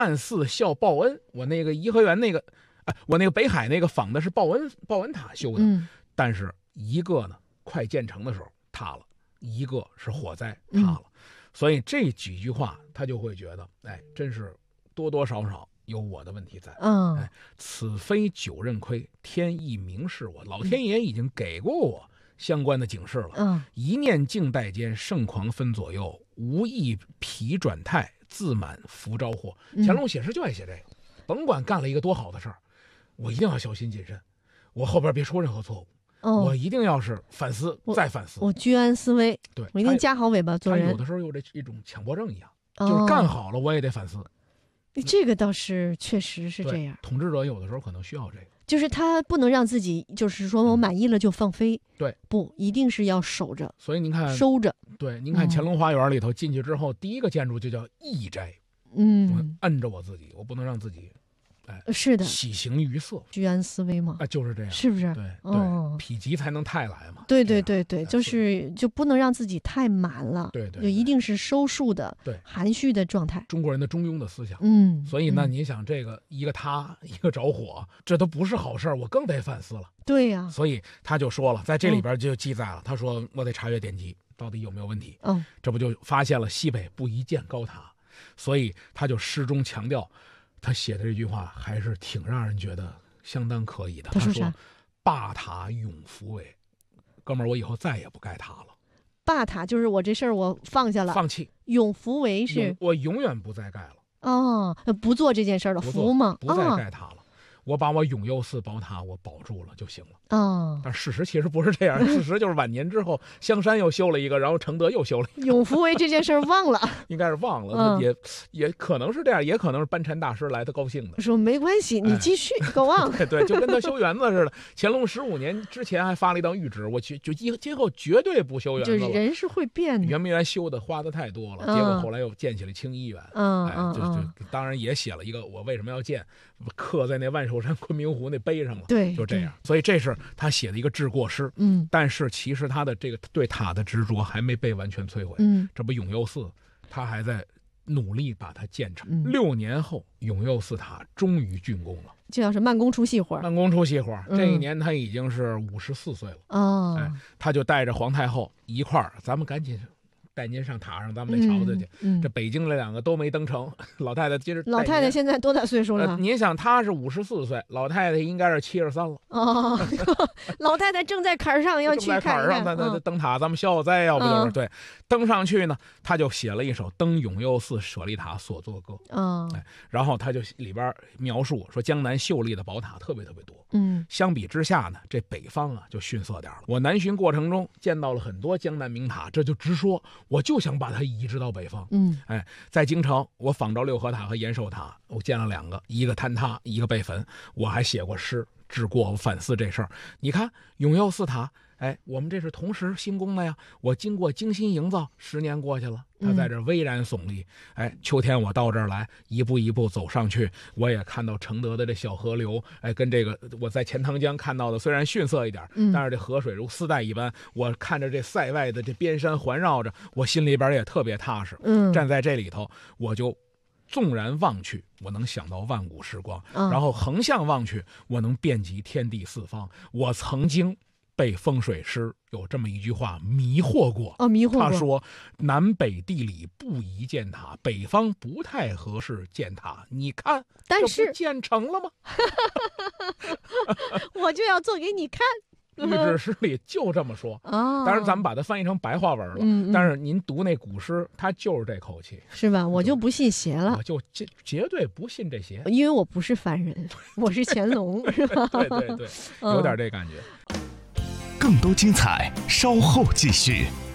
暗寺孝报恩，我那个颐和园那个，我那个北海那个仿的是报恩塔修的，但是一个呢快建成的时候塌了，一个是火灾塌了，所以这几句话他就会觉得，真是多多少少有我的问题在。此非久任亏，天意明示我，老天爷已经给过我相关的警示了。一念静待间，盛狂分左右，无意疲转态，自满福招祸。乾隆写诗就爱写这个，甭管干了一个多好的事儿，我一定要小心谨慎，我后边别出任何错误。我一定要是反思再反思， 我居安思危。 对， 我一定夹好尾巴做人。 他有的时候有这一种强迫症一样，就是干好了我也得反思。 这个倒是确实是这样。 统治者有的时候可能需要这个， 就是他不能让自己就是说我满意了就放飞。 对， 不一定是要守着。 所以您看， 收着。 对，您看乾隆花园里头进去之后，第一个建筑就叫义斋。我摁着我自己，我不能让自己。 是的， 喜形于色， 居安思危嘛， 就是这样， 是不是？ 对，否极才能泰来嘛。 对，就不能让自己太满了， 对， 就一定是收束的，含蓄的状态。 中国人的中庸的思想，所以呢，你想这个一个塌，一个着火，这都不是好事，我更得反思了。 对呀， 所以他就说了，在这里边就记载了，他说我得查阅典籍，到底有没有问题。这不就发现了西北不一建高塔，所以他就诗中强调。他写的这句话还是挺让人觉得相当可以的。 他说：“霸塔永福为，哥们儿，我以后再也不盖塔了。 霸塔就是我这事儿我放下了， 放弃。 永福为是我永远不再盖了。 不做这件事了，福嘛， 不再盖塔了。我把我永佑寺宝塔我保住了就行了。但事实其实不是这样，事实就是晚年之后，香山又修了一个，然后承德又修了一个。 永福为这件事忘了， 应该是忘了，也可能是这样，也可能是班禅大师来的高兴的， 说没关系，你继续go on。 对，就跟他修园子似的。乾隆15年之前还发了一道谕旨，我就今后绝对不修园子了。 就人是会变的， 圆明园修的花的太多了，结果后来又建起了清漪园。就当然也写了一个我为什么要建，刻在那万寿山昆明湖那碑上了。 对， 就这样。所以这是他写的一个致过诗。但是其实他的这个对塔的执着还没被完全摧毁。这不永佑寺，他还在努力把它建成。6年后，永佑寺塔终于竣工了。 这叫是慢工出细活。 这一年他已经是54岁了。他就带着皇太后一块儿，咱们赶紧带您上塔上，咱们得瞧瞧去。这北京这2个都没登成，老太太接着。 老太太现在多大岁数了？ 您想，她是54岁，老太太应该是73了。 老太太正在坎上，要去看看。 正在坎上，登塔，咱们消消灾，要不就是对。登上去呢，他就写了一首《登永佑寺舍利塔所作歌》。然后他就里边描述说，江南秀丽的宝塔特别特别多。相比之下呢，这北方就逊色点了。我南巡过程中见到了很多江南名塔，这就直说。我就想把它移植到北方。在京城，我仿照六合塔和延寿塔，我建了2个，一个坍塌，一个被焚。我还写过诗致过，我反思这事儿。你看永佑寺塔，我们这是同时兴工的呀。我经过精心营造，10年过去了，它在这巍然耸立。秋天我到这儿来，一步一步走上去，我也看到承德的这小河流，跟这个我在钱塘江看到的虽然逊色一点，但是这河水如丝带一般。我看着这塞外的这边山环绕着，我心里边也特别踏实。站在这里头，我就纵然望去，我能想到万古时光；然后横向望去，我能遍及天地四方。我曾经被风水师有这么一句话迷惑过。他说南北地理不宜建塔，北方不太合适建塔。你看， 但是这不建成了吗？ 我就要做给你看。 谕旨诗里就这么说。当然咱们把它翻译成白话文了。但是您读那古诗，它就是这口气， 是吧？我就不信邪了， 我就绝对不信这邪， 因为我不是凡人，我是乾隆，是吧？ 对，有点这感觉。 更多精彩，稍后继续。